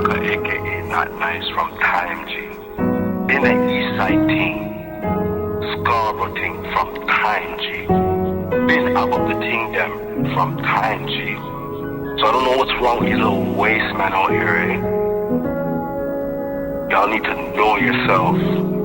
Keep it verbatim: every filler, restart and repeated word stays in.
Walker, aka Not Nice from Time G. Been an Eastside team, Scarborough team from Time G. Been out of the team them from Time G. So I don't know what's wrong with these little waste men out here, eh? Y'all need to know yourself.